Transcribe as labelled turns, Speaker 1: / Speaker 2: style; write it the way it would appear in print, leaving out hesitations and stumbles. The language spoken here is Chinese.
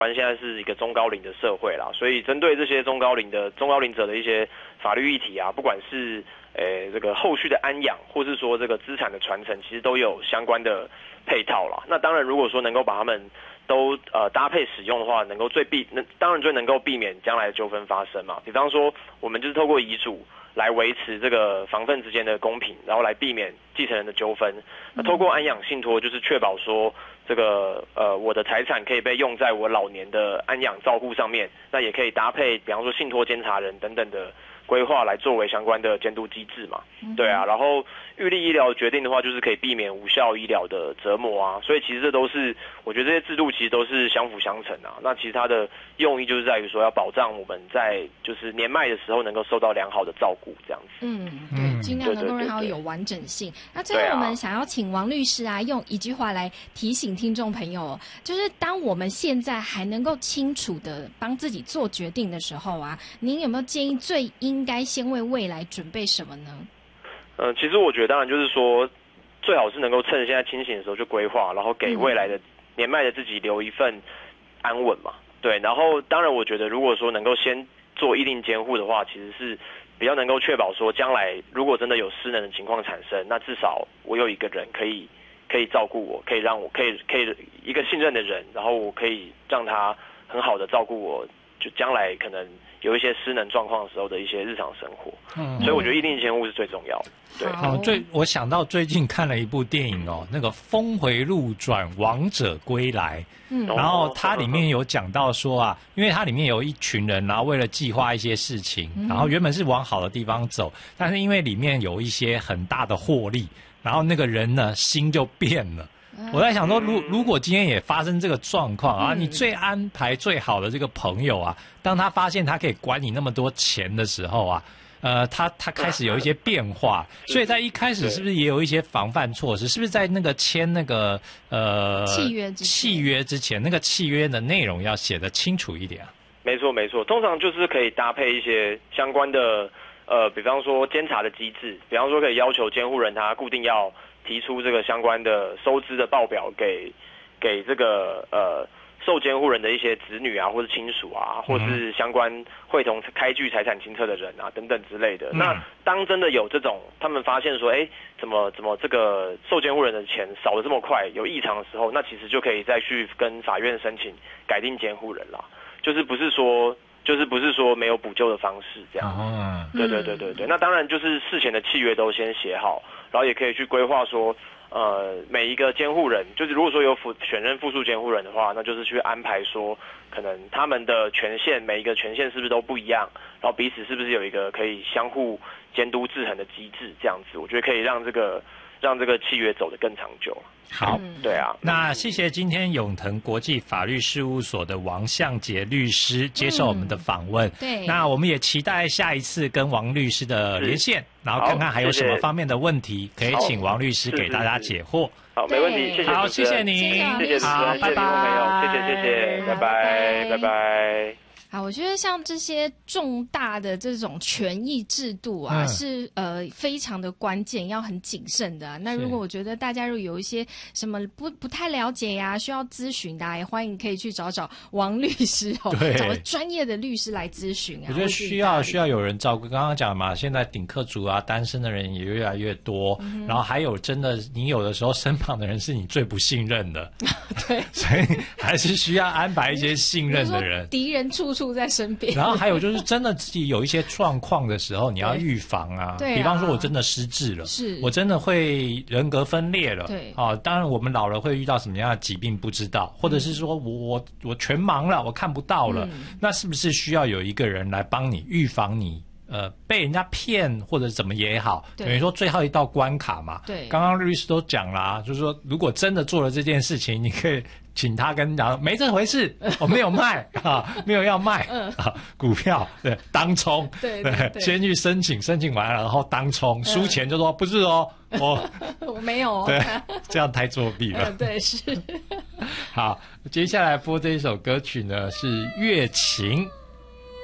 Speaker 1: 现在是一个中高龄的社会啦，所以针对这些中高龄者的一些法律议题啊，不管是这个后续的安养，或是说这个资产的传承，其实都有相关的配套啦。那当然，如果说能够把他们都搭配使用的话，当然最能够避免将来的纠纷发生嘛。比方说，我们就是透过遗嘱来维持这个房份之间的公平，然后来避免继承人的纠纷。那透过安养信托，就是确保说这个我的财产可以被用在我老年的安养照护上面，那也可以搭配比方说信托监察人等等的规划来作为相关的监督机制嘛。对啊，然后预立医疗决定的话，就是可以避免无效医疗的折磨啊。所以其实这都是我觉得这些制度其实都是相辅相成啊。那其实它的用意就是在于说要保障我们在就是年迈的时候能够受到良好的照顾这样子。
Speaker 2: 对，尽量能够让它有完整性。那最后我们想要请王律师啊，用一句话来提醒听众朋友，就是当我们现在还能够清楚的帮自己做决定的时候啊，您有没有建议最应该先为未来准备什么呢？
Speaker 1: 其实我觉得当然就是说，最好是能够趁现在清醒的时候就规划，然后给未来的年迈的自己留一份安稳嘛。对，然后当然我觉得如果说能够先做意定监护的话，其实是比较能够确保说将来如果真的有失能的情况产生，那至少我有一个人可以照顾我，可以让我可以一个信任的人，然后我可以让他很好的照顾我，就将来可能有一些失能状况的时候的一些日常生活。所以我觉得意定监护是最重要的。
Speaker 3: 对，我想到最近看了一部电影哦，那个《峰回路转王者归来》，然后它里面有讲到说啊，因为它里面有一群人，然后为了计划一些事情，然后原本是往好的地方走，但是因为里面有一些很大的获利，然后那个人呢心就变了。我在想说，如果今天也发生这个状况啊，你最安排最好的这个朋友啊，当他发现他可以管你那么多钱的时候啊，他开始有一些变化，所以在一开始是不是也有一些防范措施？是不是在那个签那个契约之前，那个契约的内容要写得清楚一点啊？
Speaker 1: 没错，通常就是可以搭配一些相关的比方说监察的机制，比方说可以要求监护人他固定要提出这个相关的收支的报表给这个受监护人的一些子女啊，或是亲属啊，或是相关会同开具财产清册的人啊等等之类的。那当真的有这种他们发现说，怎么这个受监护人的钱少得这么快，有异常的时候，那其实就可以再去跟法院申请改定监护人啦。就是不是说没有补救的方式这样。对。那当然就是事前的契约都先写好，然后也可以去规划说，每一个监护人，就是如果说有选任复数监护人的话，那就是去安排说，可能他们的权限每一个权限是不是都不一样，然后彼此是不是有一个可以相互监督制衡的机制，这样子，我觉得可以让这个契约走得更长久。
Speaker 3: 好，
Speaker 1: 对啊。
Speaker 3: 那谢谢今天永腾国际法律事务所的王相杰律师接受我们的访问。
Speaker 2: 对，
Speaker 3: 那我们也期待下一次跟王律师的连线，然后看看还有什么方面的问题可以请王律师给大家解惑。
Speaker 1: 好，没问题，谢谢。
Speaker 3: 好，谢谢您，
Speaker 1: 谢谢，
Speaker 3: 好，拜拜，
Speaker 1: 谢谢，拜拜。
Speaker 2: 好，我觉得像这些重大的这种权益制度啊，是非常的关键，要很谨慎的。那如果我觉得大家如果有一些什么不太了解呀，需要咨询的，也欢迎可以去找王律师找专业的律师来咨询啊。
Speaker 3: 我觉得需要有人照顾。刚刚讲嘛，现在顶客族啊，单身的人也越来越多，然后还有真的你有的时候身旁的人是你最不信任的，
Speaker 2: 对，
Speaker 3: 所以还是需要安排一些信任的人。
Speaker 2: 敌人处处在身边。
Speaker 3: 然后还有就是真的自己有一些状况的时候，你要预防啊。
Speaker 2: 对啊，
Speaker 3: 比方说我真的失智了，
Speaker 2: 是
Speaker 3: 我真的会人格分裂了。
Speaker 2: 对
Speaker 3: 啊，当然我们老了会遇到什么样的疾病不知道，或者是说我全盲了，我看不到了，那是不是需要有一个人来帮你预防你被人家骗或者怎么也好，等于说最后一道关卡嘛。
Speaker 2: 对，
Speaker 3: 刚刚律师都讲啦，就是说如果真的做了这件事情，你可以请他跟讲没这回事，我没有卖啊，没有要卖股票，对，当冲，
Speaker 2: 对，
Speaker 3: 先去申请完了，然后当冲，输钱就说不是哦，
Speaker 2: 我没有，
Speaker 3: 对，这样太作弊了。
Speaker 2: 对，是。
Speaker 3: 好，接下来播这一首歌曲呢是《月晴》。